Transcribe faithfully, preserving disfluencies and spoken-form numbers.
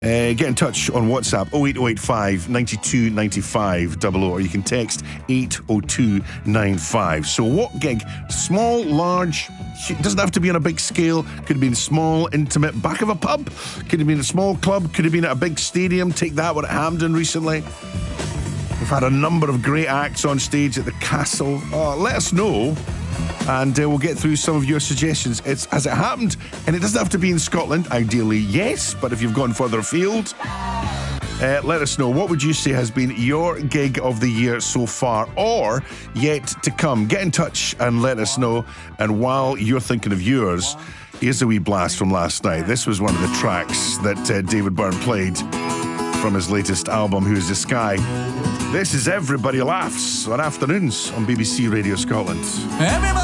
Uh, get in touch on WhatsApp oh eight oh eight five, nine two nine five double oh, or you can text eight oh two nine five. So what gig? Small, large, it doesn't have to be on a big scale. Could have been small, intimate, back of a pub. Could have been a small club. Could have been at a big stadium. Take that one at Hampden recently. We've had a number of great acts on stage at the Castle. Oh, let us know, and uh, we'll get through some of your suggestions. It's Has it happened? And it doesn't have to be in Scotland. Ideally, yes, but if you've gone further afield, uh, let us know. What would you say has been your gig of the year so far, or yet to come? Get in touch and let us know. And while you're thinking of yours, here's a wee blast from last night. This was one of the tracks that uh, David Byrne played from his latest album, Who's the Sky. This is Everybody Laughs on afternoons on B B C Radio Scotland. Everybody